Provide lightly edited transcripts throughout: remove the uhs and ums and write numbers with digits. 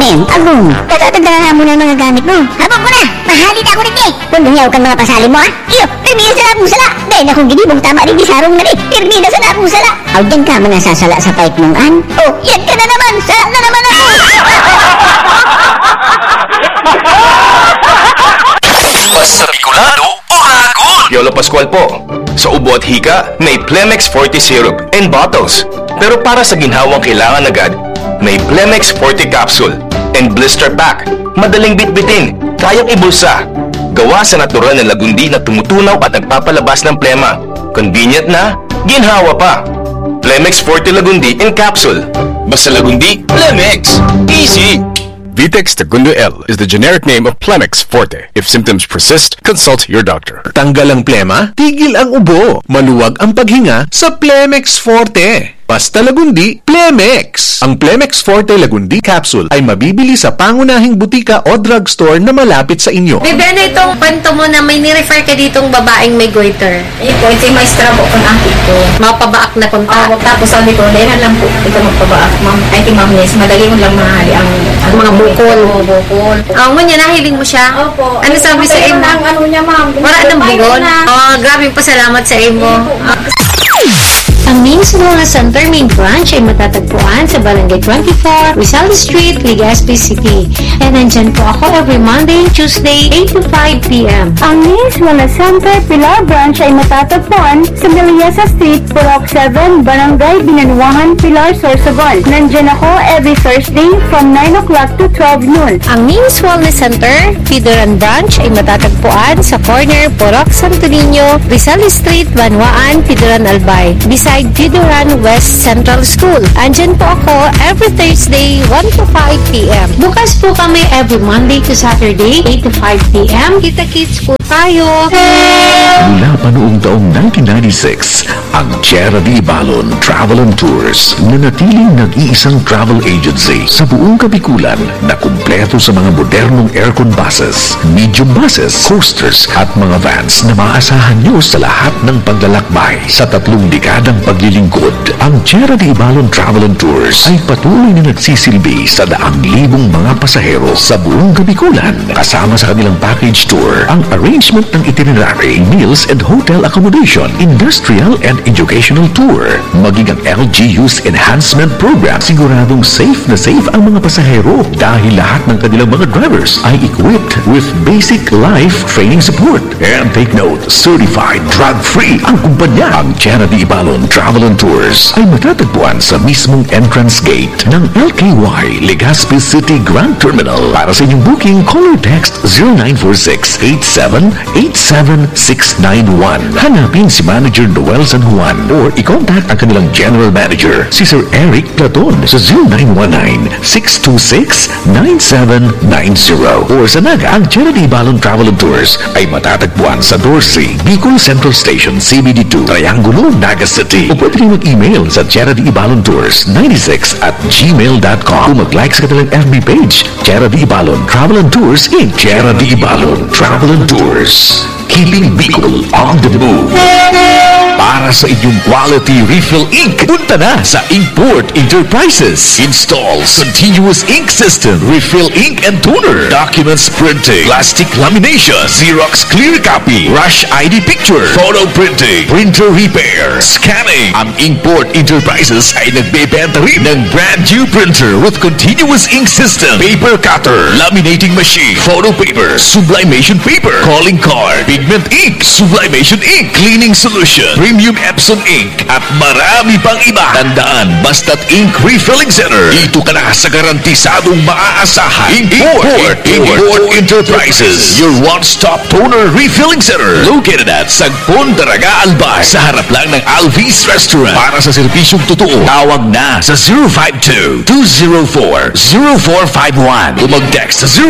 Ken, agong. Tatagdagan mo na mga gamit mo. Habang ko na, mahalit ako rin eh. Kung dunyaw kang mga pasali mo ha. Iyo, pirmida sa akong sala. Dahil na kung ginibong tama rin di sarong na rin. Pirmida sa akong sala. Aw, dyan ka mga sasala sa fight mong an. Oh, yan ka na naman. Sala na naman ako. Basta Bicolano o Ragon! Yolo Pascual po. Sa ubo at hika, may Plemex Forte Syrup and bottles. Pero para sa ginhawang kailangan agad, may Plemex Forte Capsule and Blister Pack. Madaling bitbitin, kayang ibulsa. Gawa sa natural na lagundi na tumutunaw at nagpapalabas ng plema. Convenient na, ginhawa pa. Plemex Forte Lagundi in Capsule. Basta lagundi, Plemex. Easy! Vitex Segundo L is the generic name of Plemex Forte. If symptoms persist, consult your doctor. Tanggal ang plema, tigil ang ubo, maluwag ang paghinga sa Plemex Forte. Basta lagundi, Plemex! Ang Plemex Forte Lagundi Capsule ay mabibili sa pangunahing butika o drugstore na malapit sa inyo. Bebe, ano itong kwento mo na may nirefer ka ditong babaeng may goiter? Ito yung maestra po kung akit ko. Mapabaak na punta. Tapos sabi ko, dahil lang po ito magpabaak. Ay, Ma'am Nes, madali mo lang mahali ang mga bukol. Bukol. Ngunyan, nahiling mo siya? Opo. Ano sabi sa imo? Ano niya, ma'am? Wala ng bukol? Grabe pasalamat sa imo. Ang Means Wellness Center Main Branch ay matatagpuan sa Barangay 24, Rizal Street, Legazpi City. And nandyan po ako every Monday and Tuesday, 8 to 5 p.m. Ang Means Wellness Center Pilar Branch ay matatagpuan sa Meliasa Street, Purok 7, Barangay Binanuangan, Pilar, Sorsogon. Nandyan ako every Thursday from 9 o'clock to 12 noon. Ang Means Wellness Center, Fidoran Branch ay matatagpuan sa corner Purok Santo Niño, Rizal Street, Banwaan, Fidoran Albay. Beside Fidoran West Central School. Andyan po ako every Thursday, 1 to 5 p.m. Bukas po kami every Monday to Saturday, 8 to 5 p.m. Kita-kits po tayo! Mula pa noong taong 1996, ang Chera Di Balon Travel and Tours nanatiling nag-iisang travel agency sa buong Kabikulan na kumpleto sa mga modernong aircon buses, medium buses, coasters at mga vans na maaasahan nyo sa lahat ng paglalakbay. Sa 3 dekadang paglilingkod, ang Chera Di Balon Travel and Tours ay patuloy na nagsisilbi sa daang libong mga pasahero sa buong Kabikulan. Kasama sa kanilang package tour, ang arrangement ng itinerary, meals and hotel accommodation, industrial and educational tour, maging ang LGU's enhancement program. Siguradong safe na safe ang mga pasahero dahil lahat ng kanilang mga drivers ay equipped with basic life training support. And take note, certified drug-free ang kumpanya. Ang Chera Di Balon Travel and Tours ay matatagpuan sa mismong entrance gate ng LKY Legazpi City Grand Terminal. Para sa inyong booking, call or text 0946-87-87691. Hanapin si Manager Noel San Juan or i-contact ang kanilang General Manager, si Sir Eric Platon sa 0919-626-9790. Or sa Naga, ang Chera Di Balon Travel and Tours ay matatagpuan sa Dorsey, Bicol Central Station, CBD2, Triangulo, Naga City. O pwede rin mag-email sa CheraDiIbalonTours96@gmail.com o mag-like sa kanilang FB page, Chera Di Balon Travel and Tours in Chera Di Balon Travel and Tours. Keeping Bicol on the move. Para sa inyong quality refill ink, punta na sa Inkport Enterprises. Installs continuous ink system, refill ink and toner, documents printing, plastic lamination, Xerox clear copy, rush ID picture, photo printing, printer repair, scanning. Ang Inkport Enterprises ay nagbebenta rin ng brand new printer with continuous ink system, paper cutter, laminating machine, photo paper, sublimation paper, calling card, pigment ink, sublimation ink, cleaning solution, premium Epson ink, at marami pang iba. Tandaan, basta't ink refilling center, dito ka na sa garantisadong maaasahan. Inkport Enterprises, your one-stop toner refilling center, located at Sagpon, Daraga, Albay, sa harap lang ng Alvis Restaurant. Para sa serbisyong totoo, tawag na sa 052-204-0451 o mag-text sa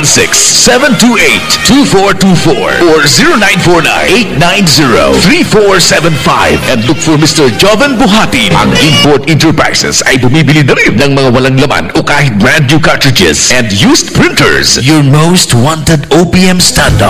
0916-728-2424 or 0949-890-3475 and look for Mr. Joven Buhati. Ang Inkport Enterprises ay bumibili na rin ng mga walang laman o kahit brand new cartridges and used printers. Your most wanted OPM standard.